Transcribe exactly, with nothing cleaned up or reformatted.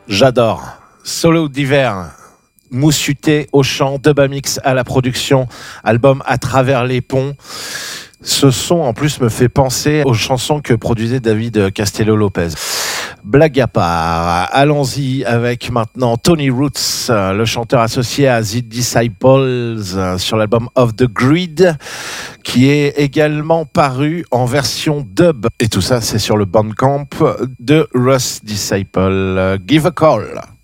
J'adore. Solo d'hiver, Moussuté au chant, Dubamix à la production, album À travers les ponts. Ce son en plus me fait penser aux chansons que produisait David Castello-Lopez. Blague à part, allons-y avec maintenant Tony Roots, le chanteur associé à The Disciples sur l'album Of the Grid, qui est également paru en version dub. Et tout ça, c'est sur le Bandcamp de Russ Disciple. Give a Call.